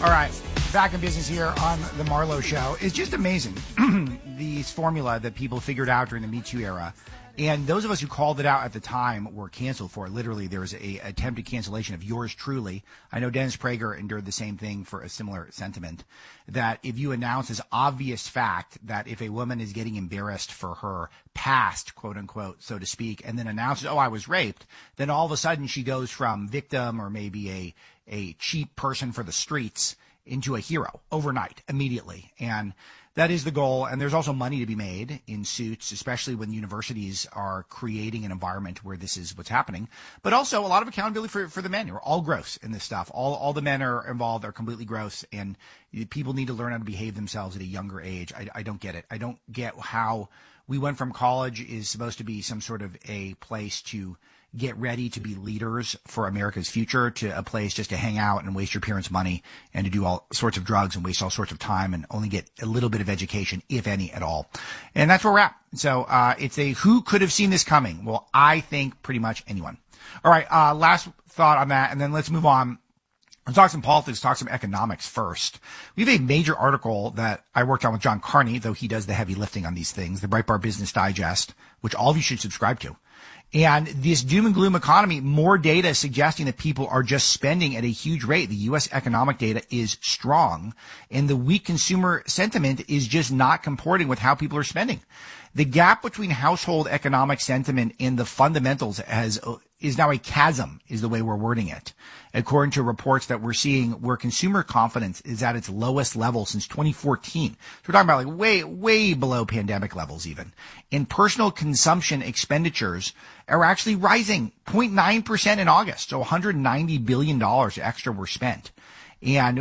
All right, back in business here on the Marlowe Show. It's just amazing, this formula that people figured out during the Me Too era. And those of us who called it out at the time were canceled for it. Literally, there was a attempted cancellation of yours truly. I know Dennis Prager endured the same thing for a similar sentiment, that if you announce as obvious fact that if a woman is getting embarrassed for her past, quote unquote, so to speak, and then announces, oh, I was raped, then all of a sudden she goes from victim or maybe a cheap person for the streets into a hero overnight, immediately. And that is the goal. And there's also money to be made in suits, especially when universities are creating an environment where this is what's happening. But also a lot of accountability for the men who are all gross in this stuff. All the men are involved are completely gross, and people need to learn how to behave themselves at a younger age. I don't get it. I don't get how we went from college is supposed to be some sort of a place to get ready to be leaders for America's future to a place just to hang out and waste your parents' money and to do all sorts of drugs and waste all sorts of time and only get a little bit of education, if any at all. And that's where we're at. So it's a who could have seen this coming? Well, I think pretty much anyone. All right, last thought on that, and then let's move on. Let's talk some politics, talk some economics first. We have a major article that I worked on with John Carney, though he does the heavy lifting on these things, the Breitbart Business Digest, which all of you should subscribe to. And this doom and gloom economy, more data suggesting that people are just spending at a huge rate. The U.S. economic data is strong, and the weak consumer sentiment is just not comporting with how people are spending. The gap between household economic sentiment and the fundamentals is now a chasm, is the way we're wording it, according to reports that we're seeing where consumer confidence is at its lowest level since 2014. So we're talking about like way below pandemic levels even. And personal consumption expenditures are actually rising 0.9% in August. So $190 billion extra were spent. And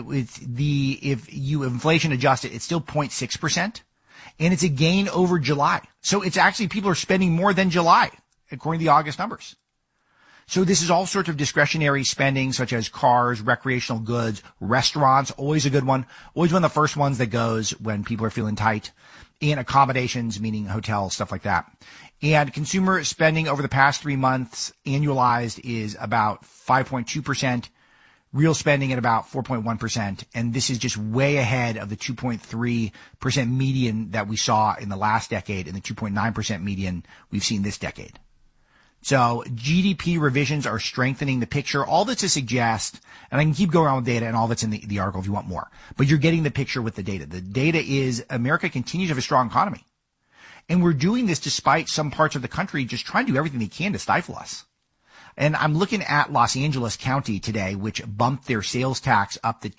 if you inflation adjust it, it's still 0.6%. And it's a gain over July. So it's actually people are spending more than July, according to the August numbers. So this is all sorts of discretionary spending, such as cars, recreational goods, restaurants, always a good one, always one of the first ones that goes when people are feeling tight, and accommodations, meaning hotels, stuff like that. And consumer spending over the past 3 months annualized is about 5.2%. Real spending at about 4.1%, and this is just way ahead of the 2.3% median that we saw in the last decade and the 2.9% median we've seen this decade. So GDP revisions are strengthening the picture. All that's to suggest, and I can keep going on with data and all that's in the article if you want more, but you're getting the picture with the data. The data is America continues to have a strong economy. And we're doing this despite some parts of the country just trying to do everything they can to stifle us. And I'm looking at Los Angeles County today, which bumped their sales tax up to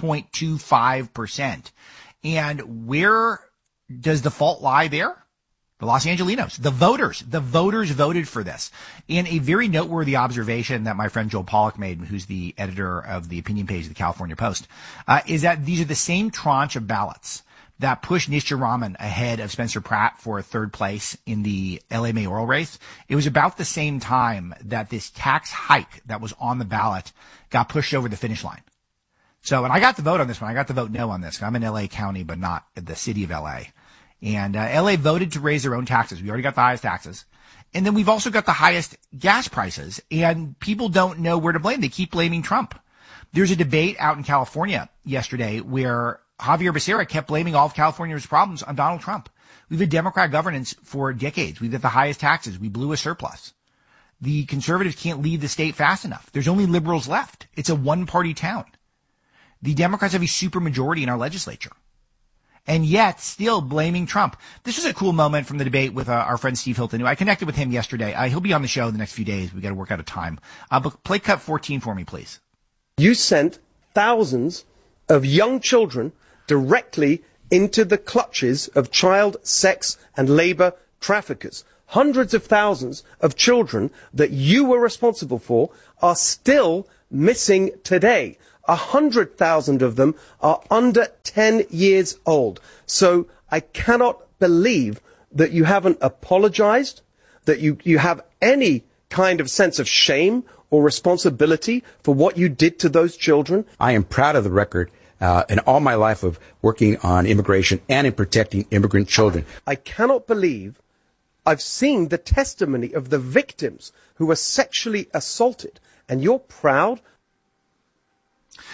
10.25%. And where does the fault lie there? The Los Angelinos, the voters voted for this. And a very noteworthy observation that my friend Joel Pollack made, who's the editor of the opinion page of the California Post, is that these are the same tranche of ballots that pushed Nisha Raman ahead of Spencer Pratt for third place in the LA mayoral race. It was about the same time that this tax hike that was on the ballot got pushed over the finish line. So, and I got the vote on this one. I got the vote no on this. I'm in LA County, but not the city of LA. And LA voted to raise their own taxes. We already got the highest taxes. And then we've also got the highest gas prices. And people don't know where to blame. They keep blaming Trump. There's a debate out in California yesterday where Javier Becerra kept blaming all of California's problems on Donald Trump. We've had Democrat governance for decades. We've got the highest taxes. We blew a surplus. The conservatives can't leave the state fast enough. There's only liberals left. It's a one-party town. The Democrats have a supermajority in our legislature. And yet, still blaming Trump. This was a cool moment from the debate with our friend Steve Hilton, who I connected with him yesterday. He'll be on the show in the next few days. We've got to work out a time. But play cut 14 for me, please. You sent thousands of young children directly into the clutches of child sex and labor traffickers. Hundreds of thousands of children that you were responsible for are still missing today. 100,000 of them are under 10 years old. So I cannot believe that you haven't apologized, that you have any kind of sense of shame or responsibility for what you did to those children. I am proud of the record in all my life of working on immigration and in protecting immigrant children. I cannot believe I've seen the testimony of the victims who were sexually assaulted, and you're proud.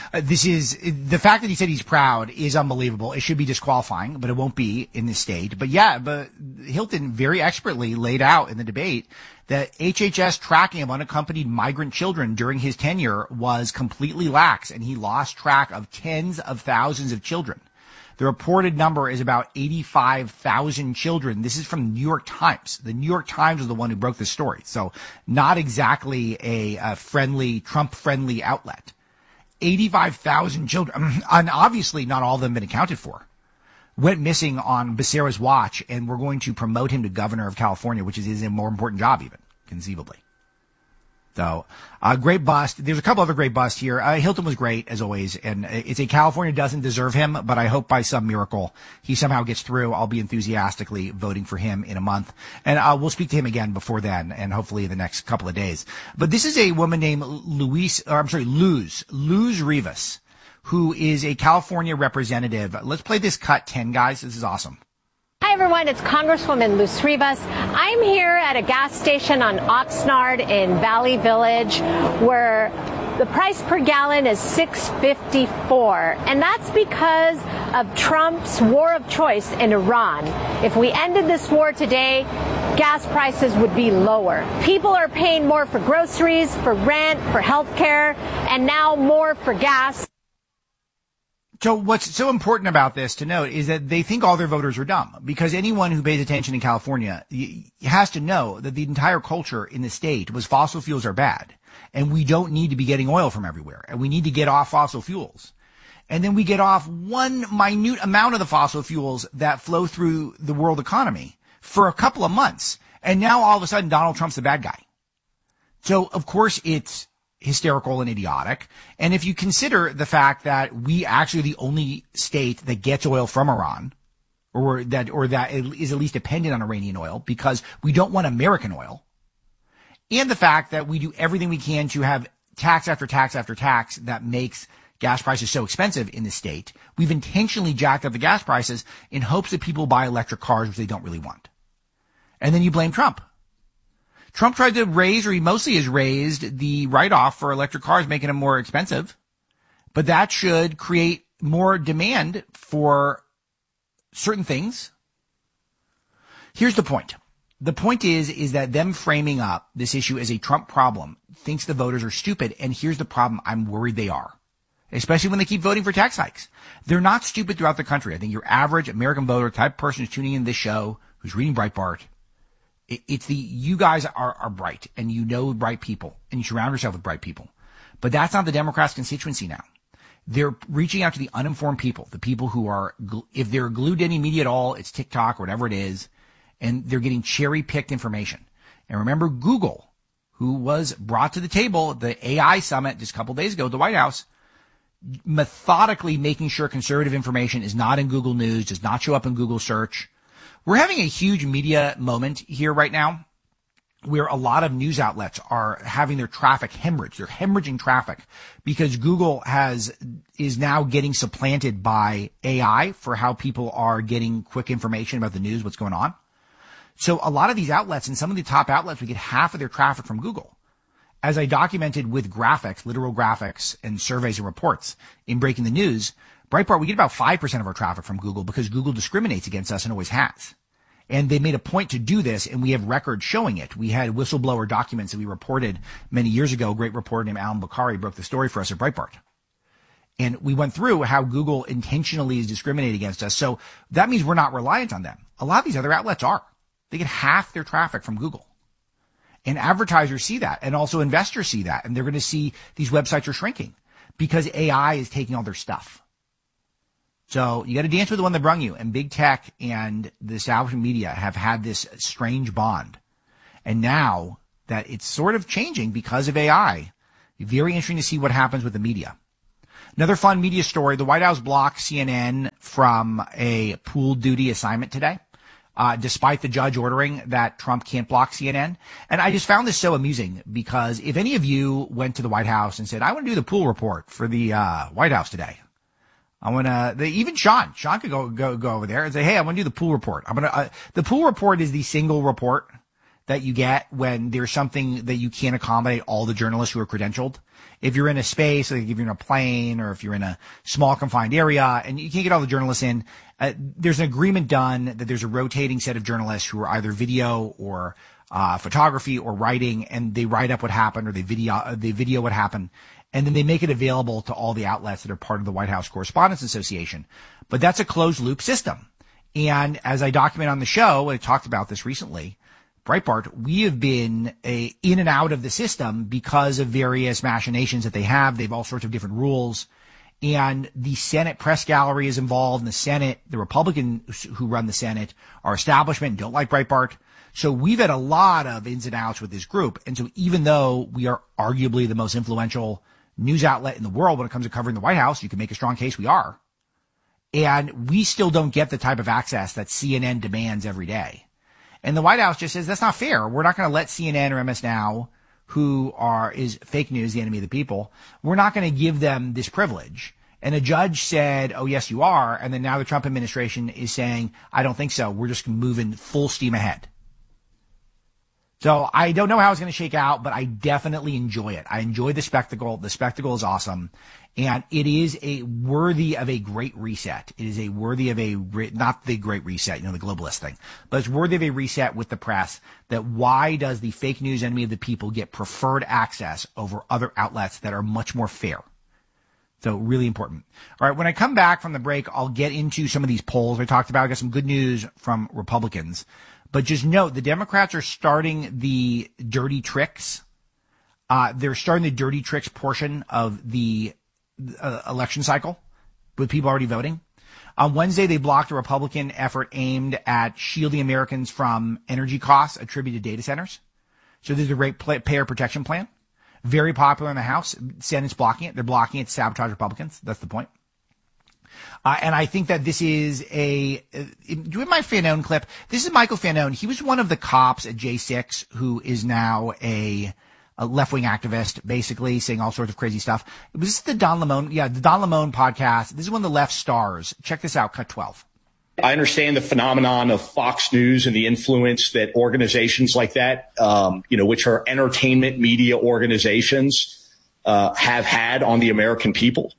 This is the fact that he said he's proud is unbelievable. It should be disqualifying, but it won't be in this state. But Hilton very expertly laid out in the debate that HHS tracking of unaccompanied migrant children during his tenure was completely lax, and he lost track of tens of thousands of children. The reported number is about 85,000 children. This is from the New York Times. The New York Times was the one who broke this story. So not exactly a Trump-friendly outlet. 85,000 children, and obviously not all of them been accounted for, went missing on Becerra's watch, and we're going to promote him to governor of California, which is a more important job even, conceivably. So, great bust. There's a couple other great busts here. Hilton was great, as always, and it's a California doesn't deserve him, but I hope by some miracle he somehow gets through. I'll be enthusiastically voting for him in a month, and we'll speak to him again before then, and hopefully the next couple of days. But this is a woman named Luz Rivas, who is a California representative. Let's play this cut 10, guys. This is awesome. Hi, everyone. It's Congresswoman Luz Rivas. I'm here at a gas station on Oxnard in Valley Village where the price per gallon is $6.54. And that's because of Trump's war of choice in Iran. If we ended this war today, gas prices would be lower. People are paying more for groceries, for rent, for health care, and now more for gas. So what's so important about this to note is that they think all their voters are dumb, because anyone who pays attention in California has to know that the entire culture in the state was fossil fuels are bad, and we don't need to be getting oil from everywhere, and we need to get off fossil fuels. And then we get off one minute amount of the fossil fuels that flow through the world economy for a couple of months. And now all of a sudden Donald Trump's the bad guy. So of course it's hysterical and idiotic. And if you consider the fact that we actually are the only state that gets oil from Iran, or that is at least dependent on Iranian oil, because we don't want American oil, and the fact that we do everything we can to have tax after tax after tax that makes gas prices so expensive in the state, we've intentionally jacked up the gas prices in hopes that people buy electric cars, which they don't really want. And then you blame Trump. Trump tried to raise, or he mostly has raised, the write-off for electric cars, making them more expensive. But that should create more demand for certain things. Here's the point. The point is that them framing up this issue as a Trump problem thinks the voters are stupid. And here's the problem. I'm worried they are, especially when they keep voting for tax hikes. They're not stupid throughout the country. I think your average American voter type person who's tuning in this show, who's reading Breitbart, you guys are bright, and you know bright people, and you surround yourself with bright people. But that's not the Democrats' constituency now. They're reaching out to the uninformed people, the people who are, if they're glued to any media at all, it's TikTok or whatever it is, and they're getting cherry-picked information. And remember Google, who was brought to the table at the AI summit just a couple days ago at the White House, methodically making sure conservative information is not in Google News, does not show up in Google search. We're having a huge media moment here right now where a lot of news outlets are having their traffic hemorrhage. They're hemorrhaging traffic because Google is now getting supplanted by AI for how people are getting quick information about the news, what's going on. So a lot of these outlets, and some of the top outlets, we get half of their traffic from Google. As I documented with graphics, literal graphics and surveys and reports in Breaking the News, Breitbart, we get about 5% of our traffic from Google because Google discriminates against us and always has. And they made a point to do this, and we have records showing it. We had whistleblower documents that we reported many years ago. A great reporter named Alan Bukhari broke the story for us at Breitbart. And we went through how Google intentionally is discriminating against us. So that means we're not reliant on them. A lot of these other outlets are. They get half their traffic from Google. And advertisers see that, and also investors see that, and they're going to see these websites are shrinking because AI is taking all their stuff. So you got to dance with the one that brung you. And big tech and the establishment media have had this strange bond. And now that it's sort of changing because of AI, very interesting to see what happens with the media. Another fun media story. The White House blocked CNN from a pool duty assignment today, despite the judge ordering that Trump can't block CNN. And I just found this so amusing because if any of you went to the White House and said, I want to do the pool report for the White House today, even Sean could go over there and say, hey, I want to do the pool report. The pool report is the single report that you get when there's something that you can't accommodate all the journalists who are credentialed. if you're in a space, like if you're in a plane or if you're in a small confined area and you can't get all the journalists in, there's an agreement done that there's a rotating set of journalists who are either video or photography or writing, and they write up what happened or they video what happened, and then they make it available to all the outlets that are part of the White House Correspondents Association. But that's a closed loop system. And as I document on the show, I talked about this recently, Breitbart, we have been in and out of the system because of various machinations that they have. They have all sorts of different rules. And the Senate press gallery is involved. And the Senate, the Republicans who run the Senate are establishment and don't like Breitbart. So we've had a lot of ins and outs with this group. And so even though we are arguably the most influential news outlet in the world when it comes to covering the White House, you can make a strong case we are. And we still don't get the type of access that CNN demands every day. And the White House just says, that's not fair. We're not going to let CNN or MS Now, who is fake news, the enemy of the people, we're not going to give them this privilege. And a judge said, oh, yes, you are. And then now the Trump administration is saying, I don't think so. We're just moving full steam ahead. So I don't know how it's going to shake out, but I definitely enjoy it. I enjoy the spectacle. The spectacle is awesome. And it is worthy of a great reset. It is worthy of not the great reset, the globalist thing, but it's worthy of a reset with the press. That why does the fake news enemy of the people get preferred access over other outlets that are much more fair? So really important. All right. When I come back from the break, I'll get into some of these polls I talked about. I got some good news from Republicans, but just note the Democrats are starting the dirty tricks. They're starting the dirty tricks portion of the election cycle with people already voting. On Wednesday, they blocked a Republican effort aimed at shielding Americans from energy costs attributed to data centers. So there's a rate payer protection plan. Very popular in the House. Senate's blocking it. They're blocking it to sabotage Republicans. That's the point. And I think that this is do you have my Fanone clip? This is Michael Fanone. He was one of the cops at J6 who is now a left-wing activist, basically saying all sorts of crazy stuff. Was this the Don Lemon? Yeah, the Don Lemon podcast. This is one of the left stars. Check this out, cut 12. I understand the phenomenon of Fox News and the influence that organizations like that, which are entertainment media organizations, have had on the American people.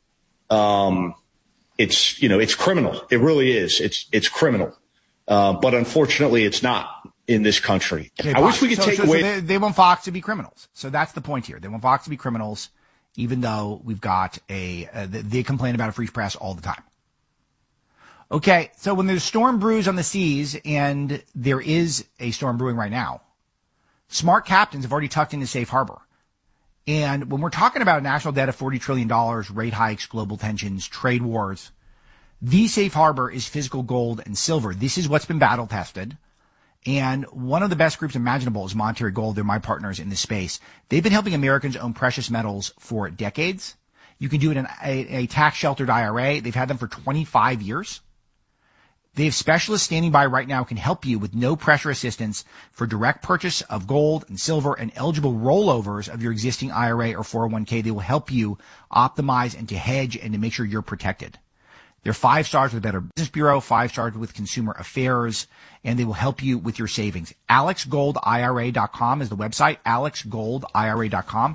It's criminal. It really is. It's criminal. But unfortunately, it's not in this country. I wish we could take away. So they want Fox to be criminals. So that's the point here. They want Fox to be criminals, even though we've got they complain about a free press all the time. Okay, so when there's storm brews on the seas, and there is a storm brewing right now, smart captains have already tucked into safe harbor. And when we're talking about a national debt of $40 trillion, rate hikes, global tensions, trade wars, the safe harbor is physical gold and silver. This is what's been battle tested. And one of the best groups imaginable is Monetary Gold. They're my partners in this space. They've been helping Americans own precious metals for decades. You can do it in a tax-sheltered IRA. They've had them for 25 years. They have specialists standing by right now who can help you with no pressure assistance for direct purchase of gold and silver and eligible rollovers of your existing IRA or 401k. They will help you optimize and to hedge and to make sure you're protected. They're 5 stars with Better Business Bureau, 5 stars with Consumer Affairs, and they will help you with your savings. AlexGoldIRA.com is the website, AlexGoldIRA.com,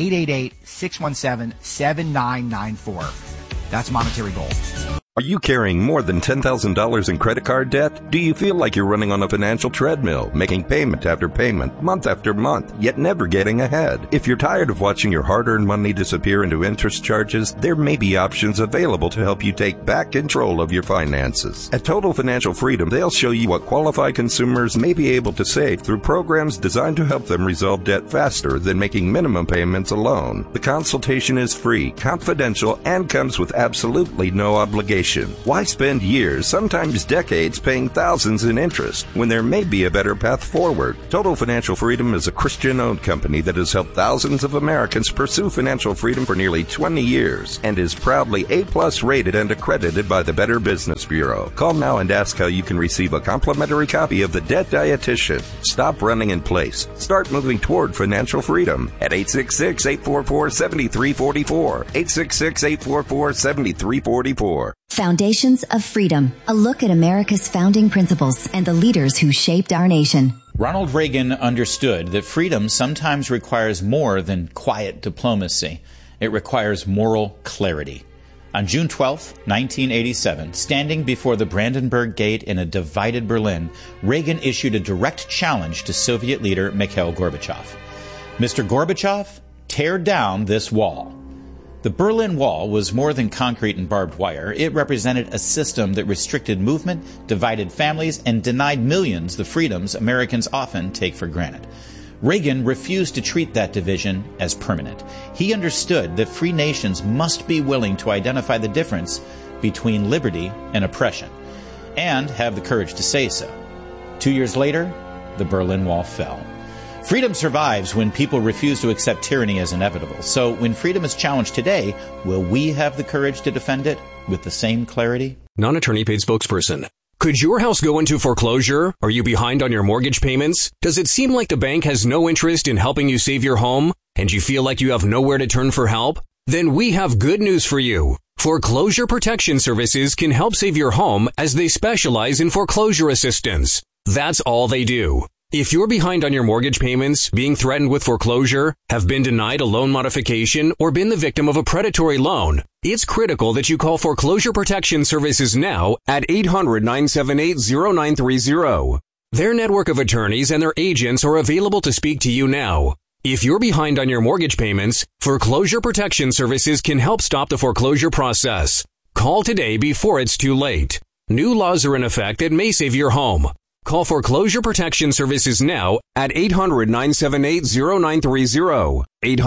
888-617-7994. That's Monetary Gold. Are you carrying more than $10,000 in credit card debt? Do you feel like you're running on a financial treadmill, making payment after payment, month after month, yet never getting ahead? If you're tired of watching your hard-earned money disappear into interest charges, there may be options available to help you take back control of your finances. At Total Financial Freedom, they'll show you what qualified consumers may be able to save through programs designed to help them resolve debt faster than making minimum payments alone. The consultation is free, confidential, and comes with absolutely no obligation. Why spend years, sometimes decades, paying thousands in interest when there may be a better path forward? Total Financial Freedom is a Christian-owned company that has helped thousands of Americans pursue financial freedom for nearly 20 years and is proudly A+ rated and accredited by the Better Business Bureau. Call now and ask how you can receive a complimentary copy of The Debt Dietitian. Stop running in place. Start moving toward financial freedom at 866-844-7344. 866-844-7344. Foundations of Freedom, a look at America's founding principles and the leaders who shaped our nation. Ronald Reagan understood that freedom sometimes requires more than quiet diplomacy. It requires moral clarity. On June 12, 1987, standing before the Brandenburg Gate in a divided Berlin, Reagan issued a direct challenge to Soviet leader Mikhail Gorbachev. Mr. Gorbachev, tear down this wall. The Berlin Wall was more than concrete and barbed wire. It represented a system that restricted movement, divided families, and denied millions the freedoms Americans often take for granted. Reagan refused to treat that division as permanent. He understood that free nations must be willing to identify the difference between liberty and oppression, and have the courage to say so. 2 years later, the Berlin Wall fell. Freedom survives when people refuse to accept tyranny as inevitable. So when freedom is challenged today, will we have the courage to defend it with the same clarity? Non-attorney paid spokesperson. Could your house go into foreclosure? Are you behind on your mortgage payments? Does it seem like the bank has no interest in helping you save your home? And you feel like you have nowhere to turn for help? Then we have good news for you. Foreclosure Protection Services can help save your home as they specialize in foreclosure assistance. That's all they do. If you're behind on your mortgage payments, being threatened with foreclosure, have been denied a loan modification, or been the victim of a predatory loan, it's critical that you call Foreclosure Protection Services now at 800-978-0930. Their network of attorneys and their agents are available to speak to you now. If you're behind on your mortgage payments, Foreclosure Protection Services can help stop the foreclosure process. Call today before it's too late. New laws are in effect that may save your home. Call Foreclosure Protection Services now at 800-978-0930.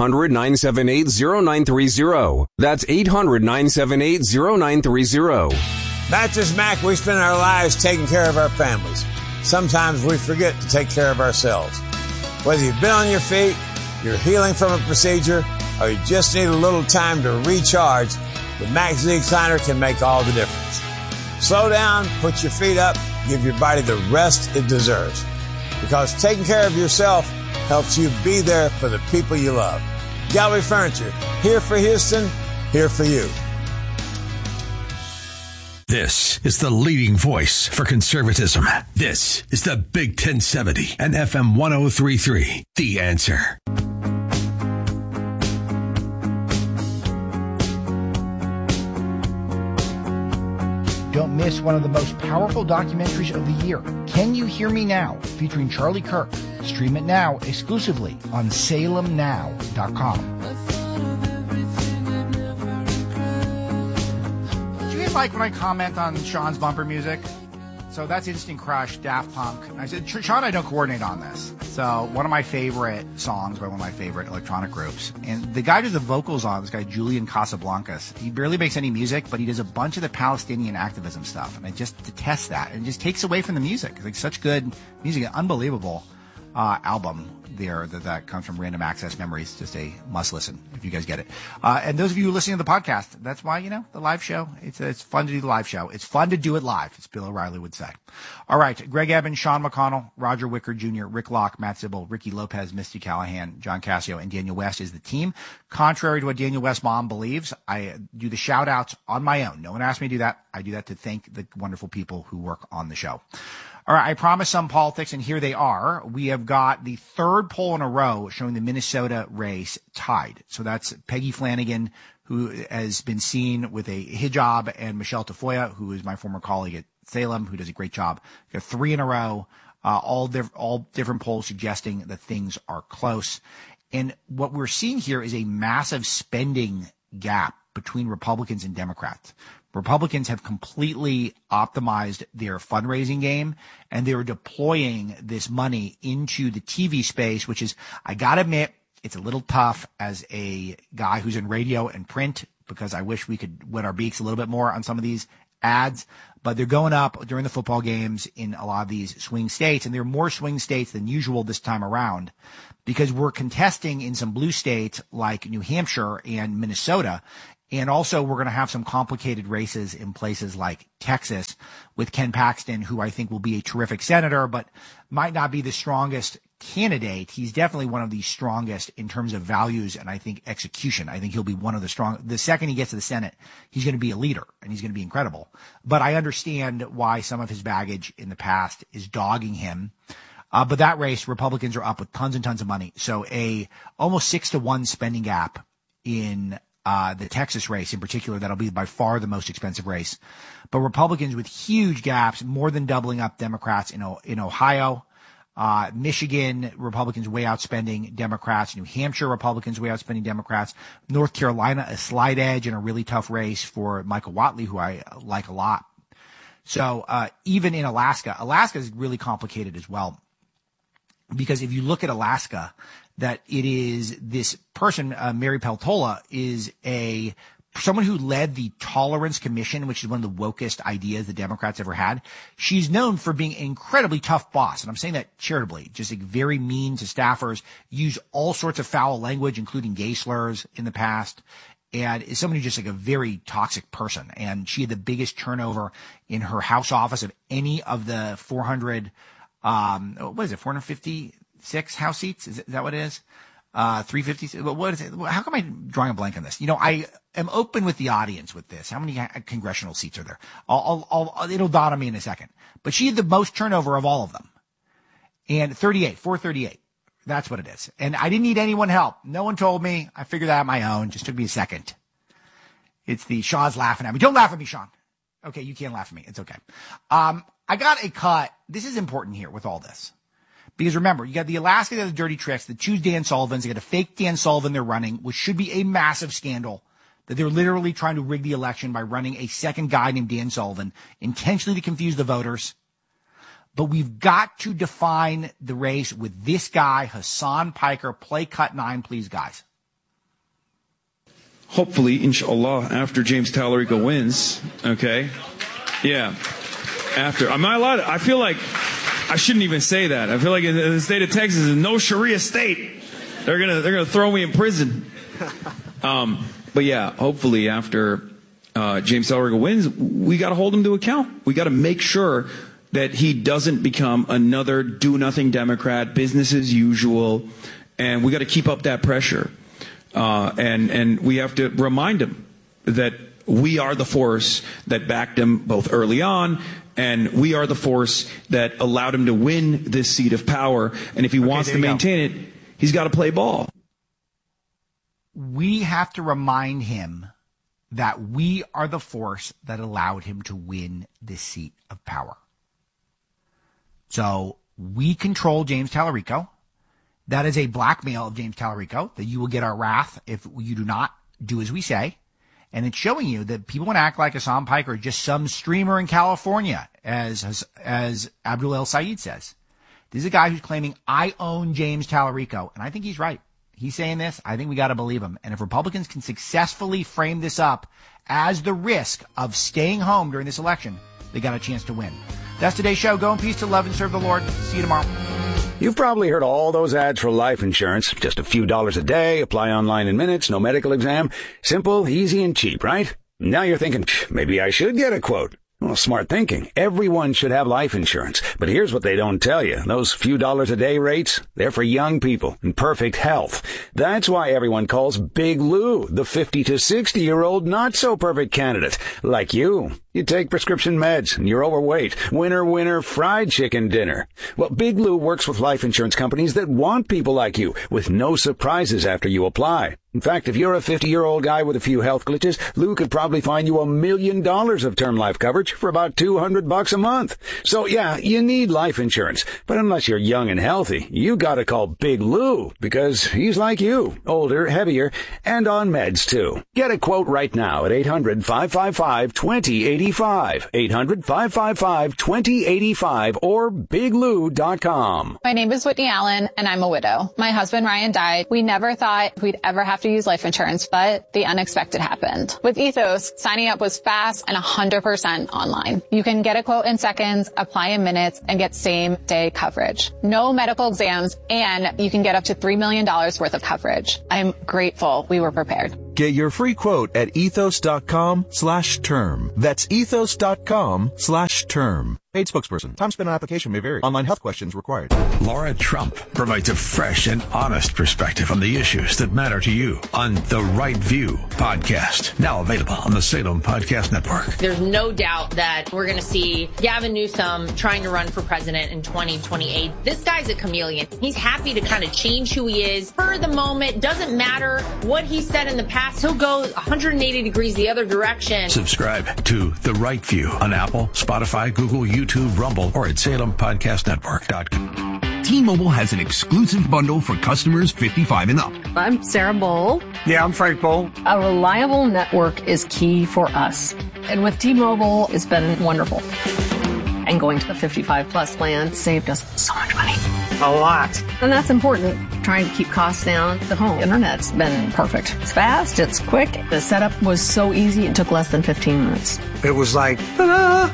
800-978-0930. That's 800-978-0930. Mattress Mac, we spend our lives taking care of our families. Sometimes we forget to take care of ourselves. Whether you've been on your feet, you're healing from a procedure, or you just need a little time to recharge, the Mac Z Recliner can make all the difference. Slow down, put your feet up, give your body the rest it deserves. Because taking care of yourself helps you be there for the people you love. Gallery Furniture, here for Houston, here for you. This is the leading voice for conservatism. This is the Big 1070 and FM 103.3. The Answer. Don't miss one of the most powerful documentaries of the year, Can You Hear Me Now, featuring Charlie Kirk. Stream it now exclusively on salemnow.com. Did you like when I comment on Sean's bumper music? So that's Instant Crush, Daft Punk. And I said, Sean and I don't coordinate on this. So one of my favorite songs by one of my favorite electronic groups. And the guy does the vocals on, this guy Julian Casablancas. He barely makes any music, but he does a bunch of the Palestinian activism stuff. And I just detest that. It just takes away from the music. It's like such good music. An unbelievable album there that comes from Random Access Memories. Just a must listen if you guys get it. And those of you listening to the podcast, that's why, the live show, it's fun to do the live show. It's fun to do it live, as Bill O'Reilly would say. All right. Greg Evans, Sean McConnell, Roger Wicker Jr., Rick Locke, Matt Zibble, Ricky Lopez, Misty Callahan, John Cassio, and Daniel West is the team. Contrary to what Daniel West's mom believes, I do the shout outs on my own. No one asked me to do that. I do that to thank the wonderful people who work on the show. All right, I promised some politics, and here they are. We have got the third poll in a row showing the Minnesota race tied. So that's Peggy Flanagan, who has been seen with a hijab, and Michelle Tafoya, who is my former colleague at Salem, who does a great job. Got three in a row, all different polls suggesting that things are close. And what we're seeing here is a massive spending gap between Republicans and Democrats. Republicans have completely optimized their fundraising game, and they're deploying this money into the TV space, which is, I gotta admit, it's a little tough as a guy who's in radio and print, because I wish we could wet our beaks a little bit more on some of these ads, but they're going up during the football games in a lot of these swing states, and there are more swing states than usual this time around, because we're contesting in some blue states like New Hampshire and Minnesota. And also, we're going to have some complicated races in places like Texas with Ken Paxton, who I think will be a terrific senator, but might not be the strongest candidate. He's definitely one of the strongest in terms of values and I think execution. I think he'll be one of the strong. The second he gets to the Senate, he's going to be a leader and he's going to be incredible. But I understand why some of his baggage in the past is dogging him. But that race, Republicans are up with tons and tons of money. So almost 6-to-1 spending gap in the Texas race in particular. That'll be by far the most expensive race. But Republicans with huge gaps, more than doubling up Democrats in Ohio. Michigan, Republicans way outspending Democrats. New Hampshire, Republicans way outspending Democrats. North Carolina, a slight edge in a really tough race for Michael Whatley, who I like a lot. So even in Alaska is really complicated as well. Because if you look at Alaska, that it is this person, Mary Peltola, is someone who led the Tolerance Commission, which is one of the wokest ideas the Democrats ever had. She's known for being an incredibly tough boss, and I'm saying that charitably, just like very mean to staffers, used all sorts of foul language, including gay slurs in the past, and is someone who's just like a very toxic person. And she had the biggest turnover in her House office of any of the 456 House seats? Is that what it is? 350. What is it? How come I'm drawing a blank on this? I am open with the audience with this. How many congressional seats are there? It'll dawn on me in a second. But she had the most turnover of all of them. And 438. That's what it is. And I didn't need anyone help. No one told me. I figured that out on my own. Just took me a second. It's Sean's laughing at me. Don't laugh at me, Sean. Okay, you can't laugh at me. It's okay. I got a cut. This is important here with all this. Because remember, you got the Alaska that has dirty tricks that choose Dan Sullivan's. They got a fake Dan Sullivan they're running, which should be a massive scandal. That they're literally trying to rig the election by running a second guy named Dan Sullivan, intentionally to confuse the voters. But we've got to define the race with this guy, Hassan Piker. Play cut 9, please, guys. Hopefully, inshallah, after James Tallarico wins, okay? Yeah. After. Am I allowed? I feel like I shouldn't even say that. I feel like in the state of Texas is no Sharia state. They're gonna throw me in prison. But yeah, hopefully after James Tallarico wins, we got to hold him to account. We got to make sure that he doesn't become another do-nothing Democrat, business as usual, and we got to keep up that pressure. And we have to remind him that we are the force that backed him both early on, and we are the force that allowed him to win this seat of power. And if he wants to maintain it, he's got to play ball. We have to remind him that we are the force that allowed him to win this seat of power. So we control James Tallarico. That is a blackmail of James Tallarico, that you will get our wrath if you do not do as we say. And it's showing you that people want to act like Hassan Piker is just some streamer in California, as Abdul El Sayed says. This is a guy who's claiming, I own James Tallarico. And I think he's right. He's saying this. I think we got to believe him. And if Republicans can successfully frame this up as the risk of staying home during this election, they got a chance to win. That's today's show. Go in peace to love and serve the Lord. See you tomorrow. You've probably heard all those ads for life insurance. Just a few dollars a day, apply online in minutes, no medical exam. Simple, easy, and cheap, right? Now you're thinking, maybe I should get a quote. Well, smart thinking. Everyone should have life insurance. But here's what they don't tell you. Those few dollars a day rates, they're for young people in perfect health. That's why everyone calls Big Lou the 50 to 60-year-old not-so-perfect candidate. Like you. You take prescription meds and you're overweight. Winner, fried chicken dinner. Well, Big Lou works with life insurance companies that want people like you with no surprises after you apply. In fact, if you're a 50-year-old guy with a few health glitches, Lou could probably find you $1 million of term life coverage for about $200 a month. So yeah, you need life insurance. But unless you're young and healthy, you gotta call Big Lou because he's like you, older, heavier, and on meds too. Get a quote right now at 800-555-2085. 800-555-2085 or biglou.com. My name is Whitney Allen, and I'm a widow. My husband, Ryan, died. We never thought we'd ever have to use life insurance, but the unexpected happened. With Ethos, signing up was fast and 100% online. You can get a quote in seconds, apply in minutes, and get same-day coverage. No medical exams, and you can get up to $3 million worth of coverage. I'm grateful we were prepared. Get your free quote at ethos.com/term. That's ethos.com/term. Paid spokesperson. Time spent on application may vary. Online health questions required. Laura Trump provides a fresh and honest perspective on the issues that matter to you on The Right View podcast. Now available on the Salem Podcast Network. There's no doubt that we're going to see Gavin Newsom trying to run for president in 2028. This guy's a chameleon. He's happy to kind of change who he is for the moment. Doesn't matter what he said in the past. He'll go 180 degrees the other direction. Subscribe to The Right View on Apple, Spotify, Google, YouTube, Rumble, or at SalemPodcastNetwork.com. T-Mobile has an exclusive bundle for customers 55 and up. I'm Sarah Bowl. Yeah, I'm Frank Bowl. A reliable network is key for us. And with T-Mobile, it's been wonderful. And going to the 55 plus plan saved us so much money. A lot. And that's important. Trying to keep costs down. The home internet's been perfect. It's fast, it's quick. The setup was so easy, it took less than 15 minutes. It was like, ta-da!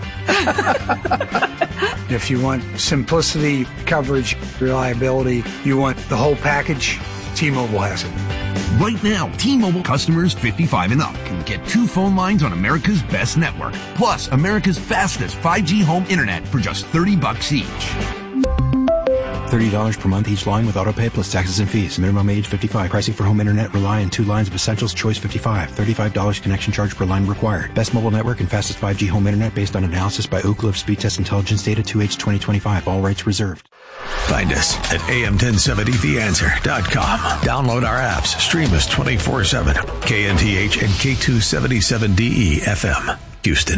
If you want simplicity, coverage, reliability, you want the whole package, T-Mobile has it. Right now, T-Mobile customers 55 and up can get 2 phone lines on America's best network, plus America's fastest 5G home internet for just $30 each. $30 per month each line with autopay plus taxes and fees. Minimum age 55. Pricing for home internet rely on 2 lines of Essentials Choice 55. $35 connection charge per line required. Best mobile network and fastest 5G home internet based on analysis by Ookla of Speed Test Intelligence data 2H 2025. All rights reserved. Find us at am1070theanswer.com. Download our apps. Stream us 24/7. KNTH and K277DE FM. Houston.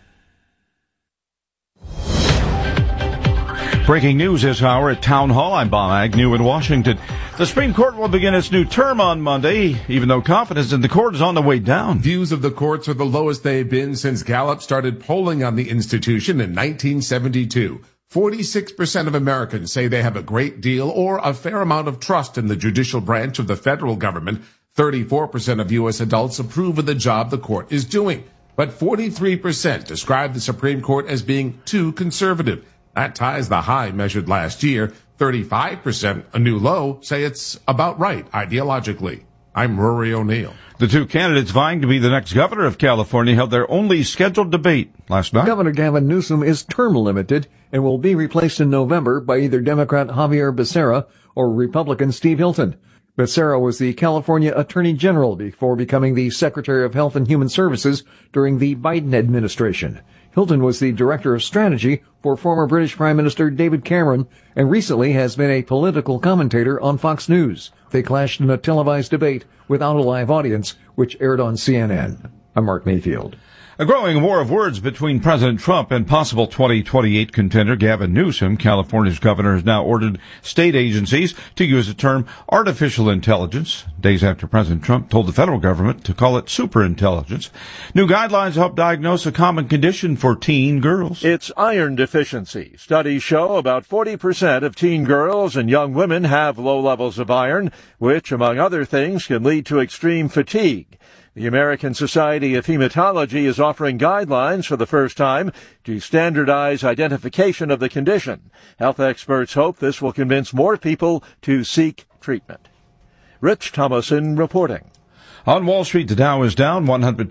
Breaking news this hour at Town Hall. I'm Bob Agnew in Washington. The Supreme Court will begin its new term on Monday, even though confidence in the court is on the way down. Views of the courts are the lowest they've been since Gallup started polling on the institution in 1972. 46% of Americans say they have a great deal or a fair amount of trust in the judicial branch of the federal government. 34% of U.S. adults approve of the job the court is doing. But 43% describe the Supreme Court as being too conservative. That ties the high measured last year. 35%, a new low, say it's about right ideologically. I'm Rory O'Neill. The 2 candidates vying to be the next governor of California held their only scheduled debate last night. Governor Gavin Newsom is term limited and will be replaced in November by either Democrat Javier Becerra or Republican Steve Hilton. Becerra was the California Attorney General before becoming the Secretary of Health and Human Services during the Biden administration. Hilton was the Director of Strategy for former British Prime Minister David Cameron and recently has been a political commentator on Fox News. They clashed in a televised debate without a live audience, which aired on CNN. I'm Mark Mayfield. A growing war of words between President Trump and possible 2028 contender Gavin Newsom. California's governor has now ordered state agencies to use the term artificial intelligence, days after President Trump told the federal government to call it superintelligence. New guidelines help diagnose a common condition for teen girls. It's iron deficiency. Studies show about 40% of teen girls and young women have low levels of iron, which, among other things, can lead to extreme fatigue. The American Society of Hematology is offering guidelines for the first time to standardize identification of the condition. Health experts hope this will convince more people to seek treatment. Rich Thomason reporting. On Wall Street, the Dow is down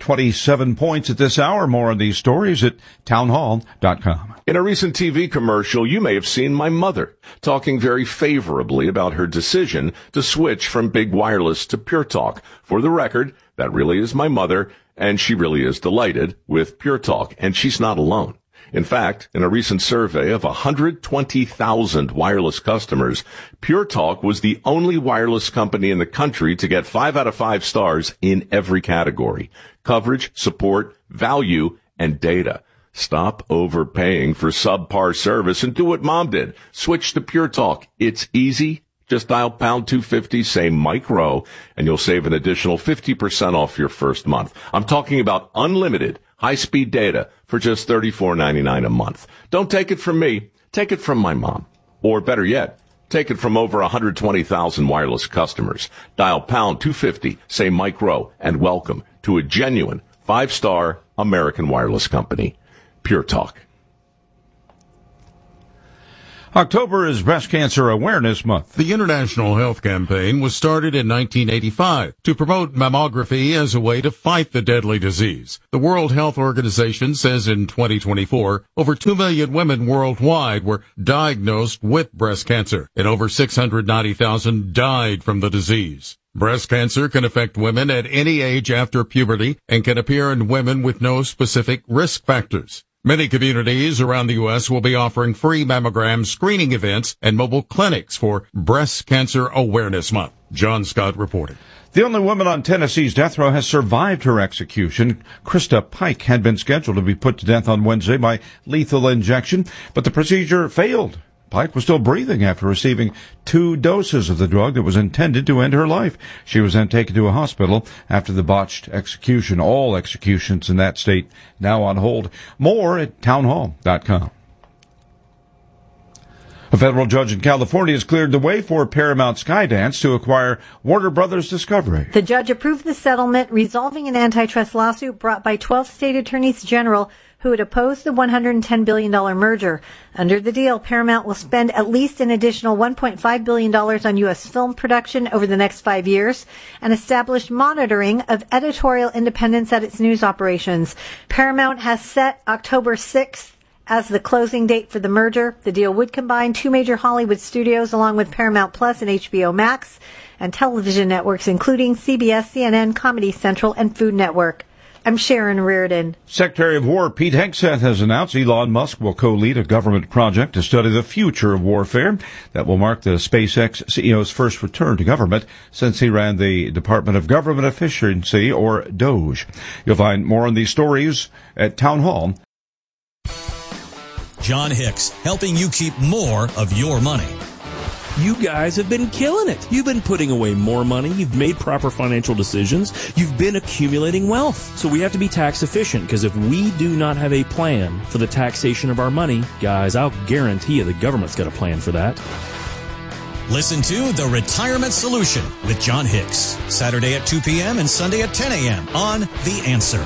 127 points at this hour. More on these stories at townhall.com. In a recent TV commercial, you may have seen my mother talking very favorably about her decision to switch from big wireless to Pure Talk. For the record, that really is my mother, and she really is delighted with Pure Talk, and she's not alone. In fact, in a recent survey of 120,000 wireless customers, Pure Talk was the only wireless company in the country to get 5 out of 5 stars in every category: coverage, support, value, and data. Stop overpaying for subpar service and do what Mom did. Switch to Pure Talk. It's easy. Just dial pound 250, say Mike Rowe, and you'll save an additional 50% off your first month. I'm talking about unlimited high-speed data for just $34.99 a month. Don't take it from me. Take it from my mom. Or better yet, take it from over 120,000 wireless customers. Dial pound 250, say Mike Rowe, and welcome to a genuine 5-star American wireless company. Pure Talk. October is Breast Cancer Awareness Month. The International Health Campaign was started in 1985 to promote mammography as a way to fight the deadly disease. The World Health Organization says in 2024, over 2 million women worldwide were diagnosed with breast cancer, and over 690,000 died from the disease. Breast cancer can affect women at any age after puberty and can appear in women with no specific risk factors. Many communities around the U.S. will be offering free mammogram screening events and mobile clinics for Breast Cancer Awareness Month. John Scott reported. The only woman on Tennessee's death row has survived her execution. Krista Pike had been scheduled to be put to death on Wednesday by lethal injection, but the procedure failed. Pike was still breathing after receiving 2 doses of the drug that was intended to end her life. She was then taken to a hospital after the botched execution. All executions in that state now on hold. More at townhall.com. A federal judge in California has cleared the way for Paramount Skydance to acquire Warner Brothers Discovery. The judge approved the settlement, resolving an antitrust lawsuit brought by 12 state attorneys general who had opposed the $110 billion merger. Under the deal, Paramount will spend at least an additional $1.5 billion on U.S. film production over the next 5 years and establish monitoring of editorial independence at its news operations. Paramount has set October 6th as the closing date for the merger. The deal would combine 2 major Hollywood studios along with Paramount Plus and HBO Max and television networks including CBS, CNN, Comedy Central, and Food Network. I'm Sharon Reardon. Secretary of War Pete Hegseth has announced Elon Musk will co-lead a government project to study the future of warfare that will mark the SpaceX CEO's first return to government since he ran the Department of Government Efficiency, or DOGE. You'll find more on these stories at Town Hall. John Hicks, helping you keep more of your money. You guys have been killing it. You've been putting away more money. You've made proper financial decisions. You've been accumulating wealth. So we have to be tax efficient, because if we do not have a plan for the taxation of our money, guys, I'll guarantee you the government's got a plan for that. Listen to The Retirement Solution with John Hicks, Saturday at 2 p.m. and Sunday at 10 a.m. on The Answer.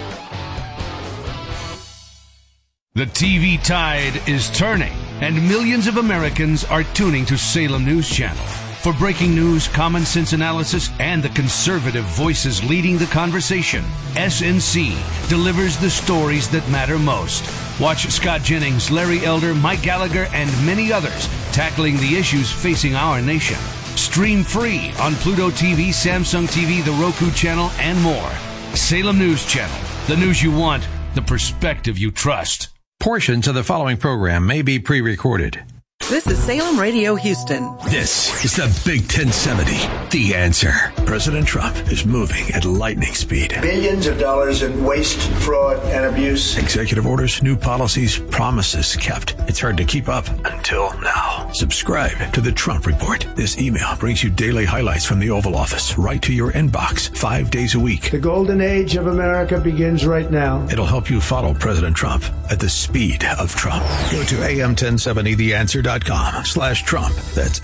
The TV tide is turning, and millions of Americans are tuning to Salem News Channel. For breaking news, common sense analysis, and the conservative voices leading the conversation, SNC delivers the stories that matter most. Watch Scott Jennings, Larry Elder, Mike Gallagher, and many others tackling the issues facing our nation. Stream free on Pluto TV, Samsung TV, the Roku channel, and more. Salem News Channel. The news you want, the perspective you trust. Portions of the following program may be pre-recorded. This is Salem Radio Houston. This is the Big 1070, The Answer. President Trump is moving at lightning speed. Billions of dollars in waste, fraud, and abuse. Executive orders, new policies, promises kept. It's hard to keep up until now. Subscribe to the Trump Report. This email brings you daily highlights from the Oval Office right to your inbox 5 days a week. The golden age of America begins right now. It'll help you follow President Trump at the speed of Trump. Go to am1070theanswer.com/Trump. That's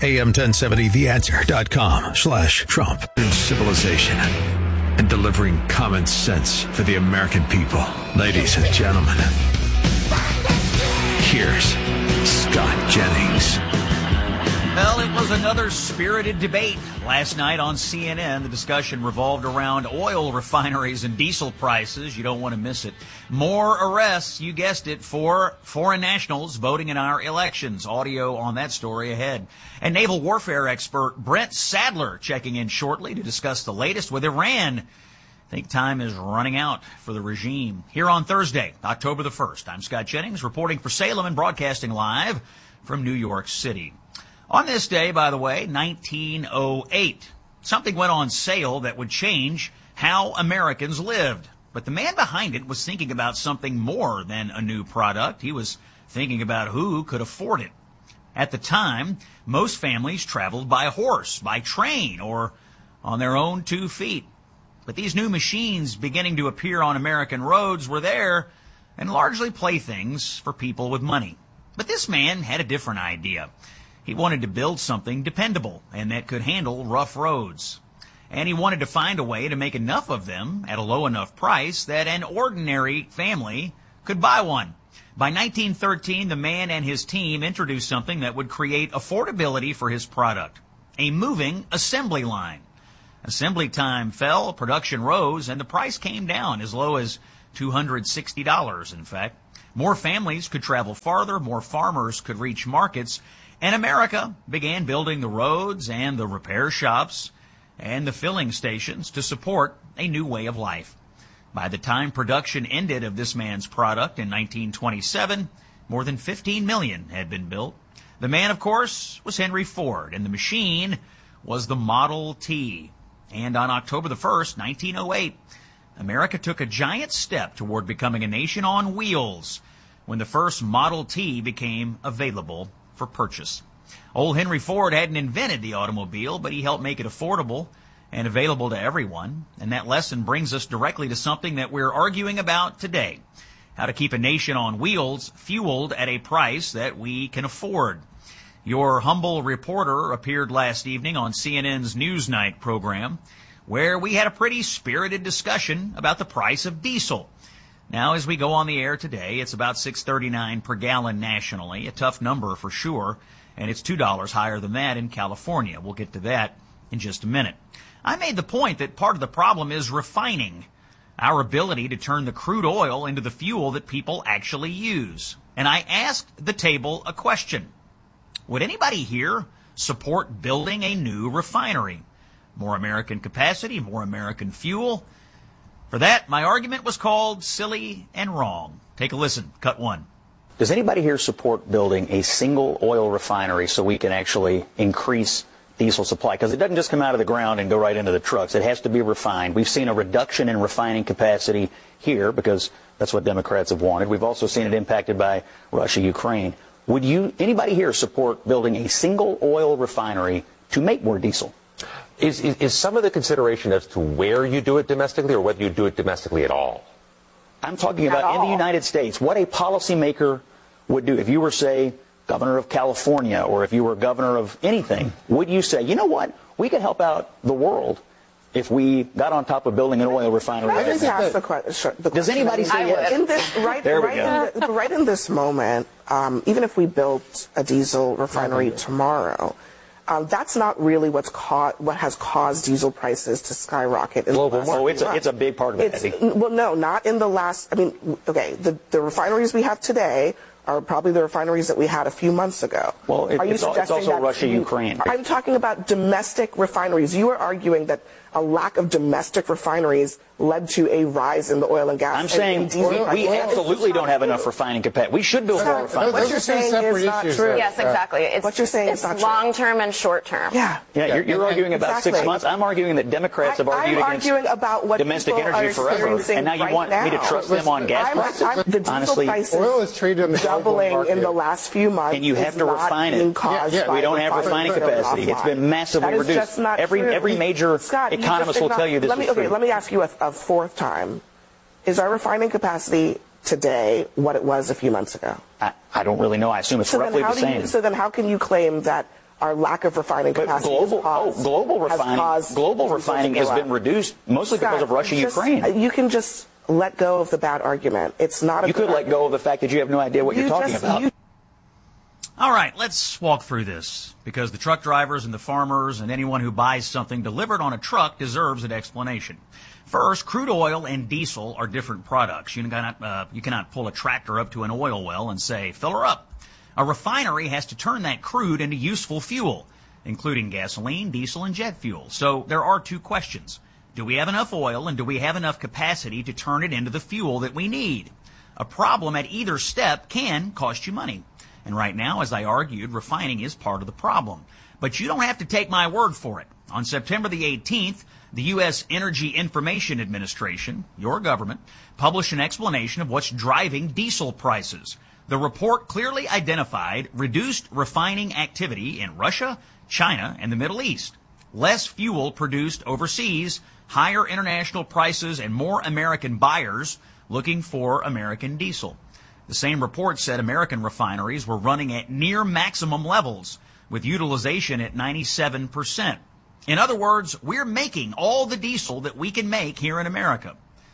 am1070theanswer.com/Trump. Civilization and delivering common sense for the American people. Ladies and gentlemen, here's Scott Jennings. Well, it was another spirited debate last night on CNN. The discussion revolved around oil refineries and diesel prices. You don't want to miss it. More arrests, you guessed it, for foreign nationals voting in our elections. Audio on that story ahead. And naval warfare expert Brent Sadler checking in shortly to discuss the latest with Iran. I think time is running out for the regime. Here on Thursday, October the 1st, I'm Scott Jennings reporting for Salem and broadcasting live from New York City. On this day, by the way, 1908, something went on sale that would change how Americans lived. But the man behind it was thinking about something more than a new product. He was thinking about who could afford it. At the time, most families traveled by horse, by train, or on their own 2 feet. But these new machines beginning to appear on American roads were there and largely playthings for people with money. But this man had a different idea. He wanted to build something dependable and that could handle rough roads. And he wanted to find a way to make enough of them at a low enough price that an ordinary family could buy one. By 1913, the man and his team introduced something that would create affordability for his product, a moving assembly line. Assembly time fell, production rose, and the price came down as low as $260, in fact. More families could travel farther, more farmers could reach markets, and America began building the roads and the repair shops and the filling stations to support a new way of life. By the time production ended of this man's product in 1927, more than 15 million had been built. The man, of course, was Henry Ford, and the machine was the Model T. And on October the 1st, 1908, America took a giant step toward becoming a nation on wheels when the first Model T became available for purchase. Old Henry Ford hadn't invented the automobile, but he helped make it affordable and available to everyone. And that lesson brings us directly to something that we're arguing about today: how to keep a nation on wheels, fueled at a price that we can afford. Your humble reporter appeared last evening on CNN's Newsnight program, where we had a pretty spirited discussion about the price of diesel. Now, as we go on the air today, it's about $6.39 per gallon nationally, a tough number for sure, and it's $2 higher than that in California. We'll get to that in just a minute. I made the point that part of the problem is refining, our ability to turn the crude oil into the fuel that people actually use. And I asked the table a question. Would anybody here support building a new refinery? More American capacity, more American fuel. For that, my argument was called silly and wrong. Take a listen. Cut one. Does anybody here support building a single oil refinery so we can actually increase diesel supply? Because it doesn't just come out of the ground and go right into the trucks. It has to be refined. We've seen a reduction in refining capacity here because that's what Democrats have wanted. We've also seen it impacted by Russia, Ukraine. Would anybody here support building a single oil refinery to make more diesel? Is some of the consideration as to where you do it domestically or whether you do it domestically at all? I'm talking about in the United States, what a policymaker would do. If you were, say, governor of California, or if you were governor of anything, would you say, you know what, we could help out the world if we got on top of building an oil refinery? I just ask the question. Does anybody say yes? In this, right in this moment, even if we built a diesel refinery tomorrow, that's not really what has caused diesel prices to skyrocket. It's a big part of it. Well, no, not in the last. I mean, okay, the refineries we have today are probably the refineries that we had a few months ago. Well, it's also Russia, Ukraine. I'm talking about domestic refineries. You are arguing that a lack of domestic refineries led to a rise in the oil and gas. I'm saying we absolutely don't have enough refining capacity. We should build more refineries. What you're saying is not true. Yes, exactly. What you're saying is not true. Long term and short term. Yeah. You're arguing about 6 months. I'm arguing that Democrats have argued against domestic energy forever, and now you want me to trust them on gas prices? The diesel prices oil is traded on the doubling in the last few months. And you have to refine it. We don't have refining capacity. It's been massively reduced. Every major economist will tell you this is true. Let me ask you a fourth time. Is our refining capacity today what it was a few months ago? I don't really know. I assume it's roughly the same. So then how can you claim that our lack of refining capacity global refining has been reduced mostly because of Russia, Ukraine. You can just let go of the bad argument. It's not. You could let go of the fact that you have no idea what you're talking about. All right, let's walk through this, because the truck drivers and the farmers and anyone who buys something delivered on a truck deserves an explanation. First, crude oil and diesel are different products. You cannot pull a tractor up to an oil well and say, fill her up. A refinery has to turn that crude into useful fuel, including gasoline, diesel, and jet fuel. So there are two questions. Do we have enough oil, and do we have enough capacity to turn it into the fuel that we need? A problem at either step can cost you money. And right now, as I argued, refining is part of the problem. But you don't have to take my word for it. On September the 18th, the U.S. Energy Information Administration, your government, published an explanation of what's driving diesel prices. The report clearly identified reduced refining activity in Russia, China, and the Middle East. Less fuel produced overseas, higher international prices, and more American buyers looking for American diesel. The same report said American refineries were running at near maximum levels, with utilization at 97%. In other words, we're making all the diesel that we can make here in America.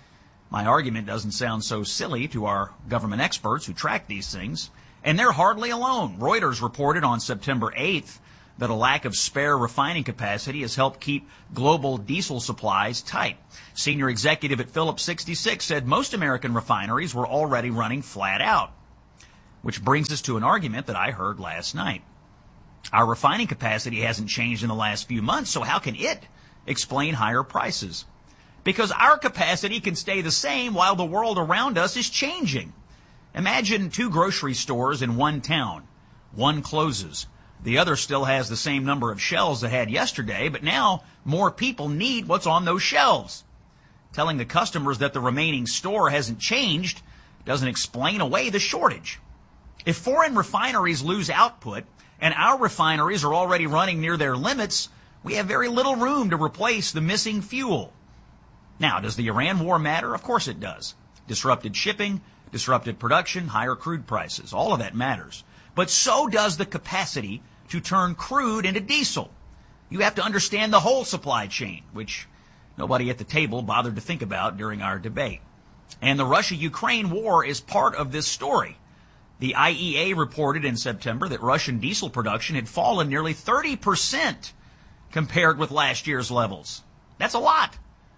My argument doesn't sound so silly to our government experts who track these things, and they're hardly alone. Reuters reported on September 8th that a lack of spare refining capacity has helped keep global diesel supplies tight. Senior executive at Phillips 66 said most American refineries were already running flat out, which brings us to an argument that I heard last night. Our refining capacity hasn't changed in the last few months, so how can it explain higher prices? Because our capacity can stay the same while the world around us is changing. Imagine 2 grocery stores in one town. One closes. The other still has the same number of shelves it had yesterday, but now more people need what's on those shelves. Telling the customers that the remaining store hasn't changed doesn't explain away the shortage. If foreign refineries lose output and our refineries are already running near their limits, we have very little room to replace the missing fuel. Now, does the Iran war matter? Of course it does. Disrupted shipping, disrupted production, higher crude prices, all of that matters. But so does the capacity to turn crude into diesel. You have to understand the whole supply chain, which nobody at the table bothered to think about during our debate. And the Russia-Ukraine war is part of this story. The IEA reported in September that Russian diesel production had fallen nearly 30% compared with last year's levels. That's a lot.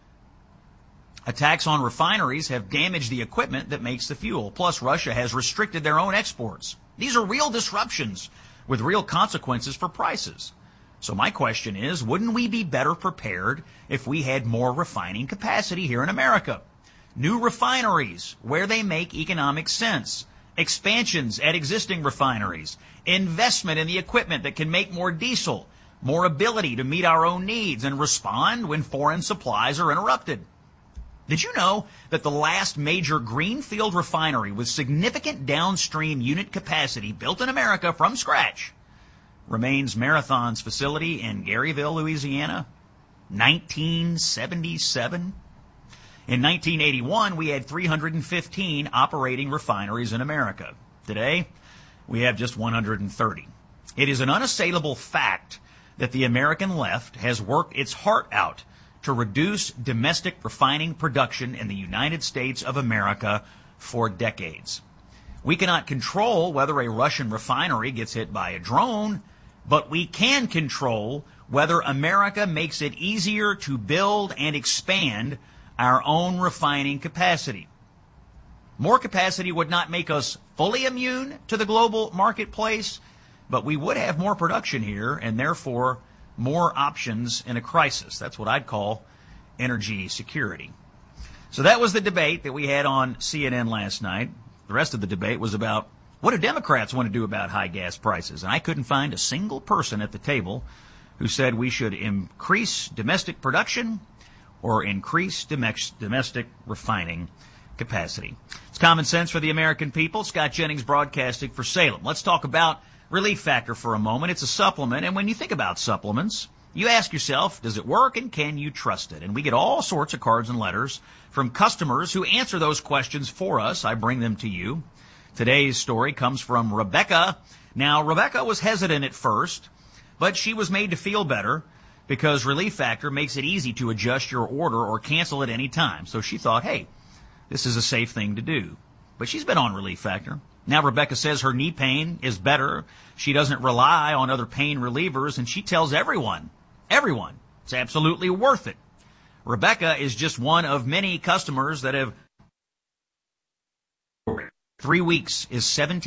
Attacks on refineries have damaged the equipment that makes the fuel. Plus, Russia has restricted their own exports. These are real disruptions with real consequences for prices. So my question is, wouldn't we be better prepared if we had more refining capacity here in America? New refineries where they make economic sense. Expansions at existing refineries. Investment in the equipment that can make more diesel. More ability to meet our own needs and respond when foreign supplies are interrupted. Did you know that the last major greenfield refinery with significant downstream unit capacity built in America from scratch remains Marathon's facility in Garyville, Louisiana? 1977? In 1981, we had 315 operating refineries in America. Today, we have just 130. It is an unassailable fact that the American left has worked its heart out to reduce domestic refining production in the United States of America for decades. We cannot control whether a Russian refinery gets hit by a drone, but we can control whether America makes it easier to build and expand our own refining capacity. More capacity would not make us fully immune to the global marketplace, but we would have more production here and therefore more options in a crisis. That's what I'd call energy security. So that was the debate that we had on CNN last night. The rest of the debate was about what do Democrats want to do about high gas prices? And I couldn't find a single person at the table who said we should increase domestic production or increase domestic refining capacity. It's common sense for the American people. Scott Jennings broadcasting for Salem. Let's talk about Relief Factor for a moment. It's a supplement, and when you think about supplements, you ask yourself, does it work and can you trust it? And we get all sorts of cards and letters from customers who answer those questions for us. I bring them to you. Today's story comes from Rebecca. Now, Rebecca was hesitant at first, but she was made to feel better because Relief Factor makes it easy to adjust your order or cancel at any time. So she thought, hey, this is a safe thing to do. But she's been on Relief Factor. Now Rebecca says her knee pain is better. She doesn't rely on other pain relievers, and she tells everyone, it's absolutely worth it. Rebecca is just one of many customers that have 3 weeks is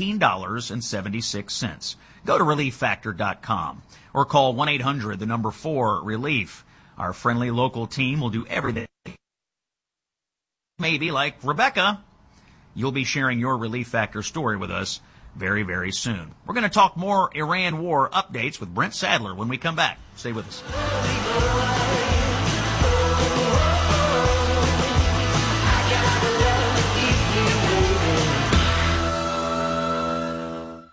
$17.76. Go to ReliefFactor.com or call 1-800-4-RELIEF. Our friendly local team will do everything. Maybe like Rebecca, you'll be sharing your Relief Factor story with us very, very soon. We're going to talk more Iran war updates with Brent Sadler when we come back. Stay with us.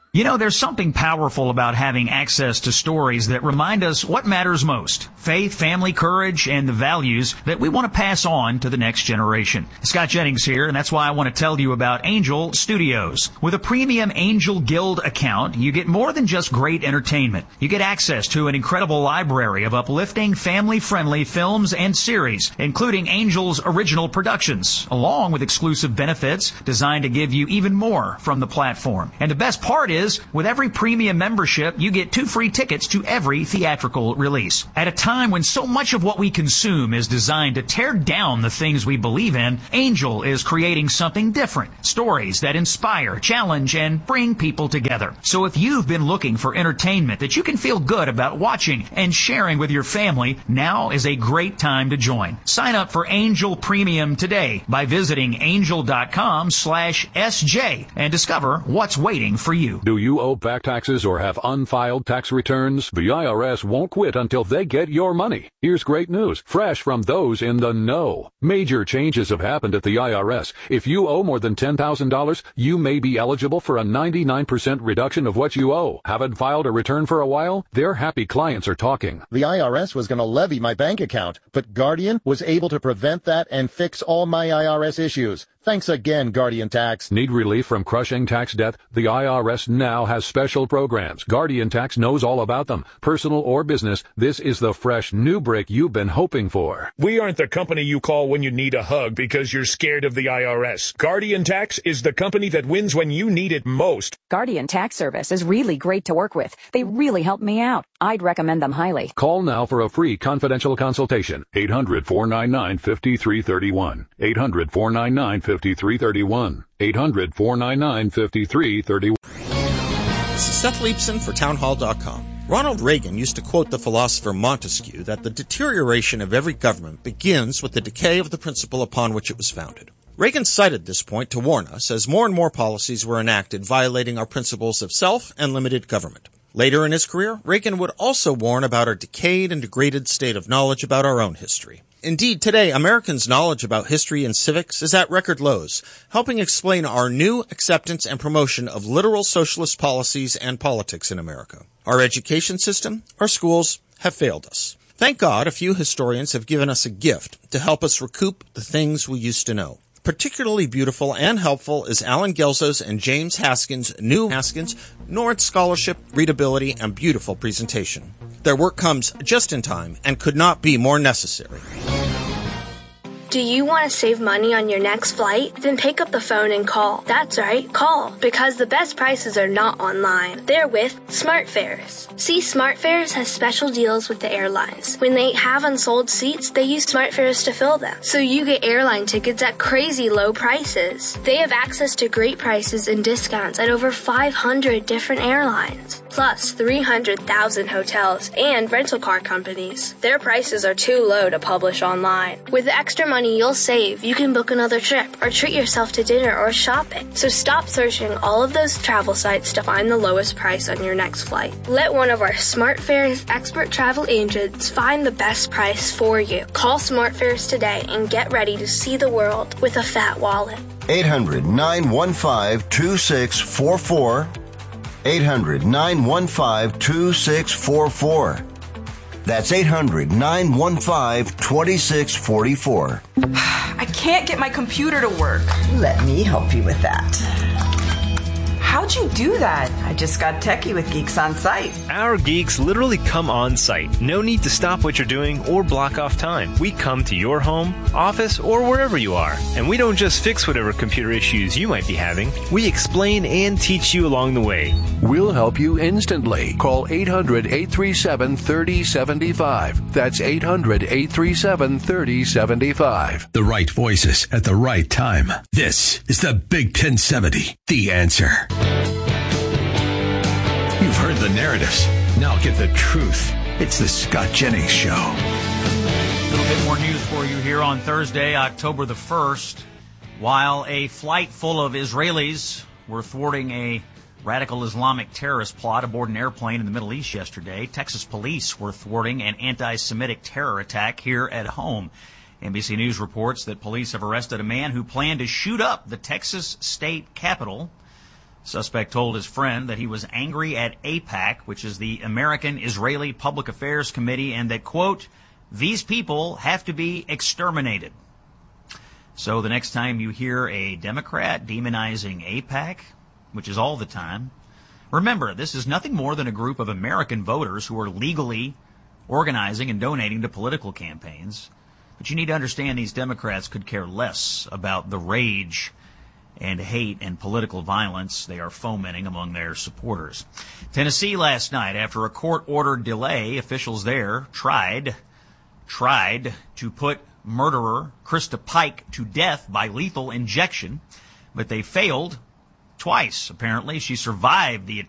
You know, there's something powerful about having access to stories that remind us what matters most: faith, family, courage, and the values that we want to pass on to the next generation. Scott Jennings here, and that's why I want to tell you about Angel Studios. With a premium Angel Guild account, you get more than just great entertainment. You get access to an incredible library of uplifting, family-friendly films and series, including Angel's original productions, along with exclusive benefits designed to give you even more from the platform. And the best part is, with every premium membership, you get 2 free tickets to every theatrical release. At a time when so much of what we consume is designed to tear down the things we believe in, Angel is creating something different. Stories that inspire, challenge, and bring people together. So if you've been looking for entertainment that you can feel good about watching and sharing with your family, now is a great time to join. Sign up for Angel Premium today by visiting angel.com/SJ and discover what's waiting for you. Do you owe back taxes or have unfiled tax returns? The IRS won't quit until they get your money. Here's great news, fresh from those in the know. Major changes have happened at the IRS. If you owe more than $10,000, you may be eligible for a 99% reduction of what you owe. Haven't filed a return for a while? Their happy clients are talking. The IRS was going to levy my bank account, but Guardian was able to prevent that and fix all my IRS issues. Thanks again, Guardian Tax. Need relief from crushing tax debt? The IRS now has special programs. Guardian Tax knows all about them. Personal or business, this is the fresh new break you've been hoping for. We aren't the company you call when you need a hug because you're scared of the IRS. Guardian Tax is the company that wins when you need it most. Guardian Tax Service is really great to work with. They really helped me out. I'd recommend them highly. Call now for a free confidential consultation. 800-499-5331. 800-499-5331. 800-499-5331. This is Seth Leibson for townhall.com. Ronald Reagan used to quote the philosopher Montesquieu that the deterioration of every government begins with the decay of the principle upon which it was founded. Reagan cited this point to warn us as more and more policies were enacted violating our principles of self and limited government. Later in his career, Reagan would also warn about our decayed and degraded state of knowledge about our own history. Indeed, today, Americans' knowledge about history and civics is at record lows, helping explain our new acceptance and promotion of literal socialist policies and politics in America. Our education system, our schools, have failed us. Thank God a few historians have given us a gift to help us recoup the things we used to know. Particularly beautiful and helpful is Alan Gelso's and James Haskins' new Haskins North Scholarship, Readability, and Beautiful presentation. Their work comes just in time and could not be more necessary. Do you want to save money on your next flight? Then pick up the phone and call. That's right, call. Because the best prices are not online. They're with SmartFares. See, SmartFares has special deals with the airlines. When they have unsold seats, they use SmartFares to fill them. So you get airline tickets at crazy low prices. They have access to great prices and discounts at over 500 different airlines. Plus 300,000 hotels and rental car companies. Their prices are too low to publish online. With the extra money you'll save, you can book another trip or treat yourself to dinner or shopping. So stop searching all of those travel sites to find the lowest price on your next flight. Let one of our SmartFares expert travel agents find the best price for you. Call SmartFares today and get ready to see the world with a fat wallet. 800-915-2644. 800-915-2644. That's 800-915-2644. I can't get my computer to work. Let me help you with that. How'd you do that? I just got techie with Geeks on Site. Our geeks literally come on site. No need to stop what you're doing or block off time. We come to your home, office, or wherever you are. And we don't just fix whatever computer issues you might be having. We explain and teach you along the way. We'll help you instantly. Call 800-837-3075. That's 800-837-3075. The right voices at the right time. This is the Big 1070. The Answer. You've heard the narratives. Now get the truth. It's the Scott Jennings Show. A little bit more news for you here on Thursday, October the 1st. While a flight full of Israelis were thwarting a radical Islamic terrorist plot aboard an airplane in the Middle East yesterday, Texas police were thwarting an anti-Semitic terror attack here at home. NBC News reports that police have arrested a man who planned to shoot up the Texas state capitol. Suspect told his friend that he was angry at AIPAC, which is the American Israeli Public Affairs Committee, and that, quote, these people have to be exterminated. So the next time you hear a Democrat demonizing AIPAC, which is all the time, remember, this is nothing more than a group of American voters who are legally organizing and donating to political campaigns. But you need to understand these Democrats could care less about the rage and hate and political violence they are fomenting among their supporters. Tennessee last night, after a court-ordered delay, officials there tried to put murderer Krista Pike to death by lethal injection, but they failed twice, apparently. She survived the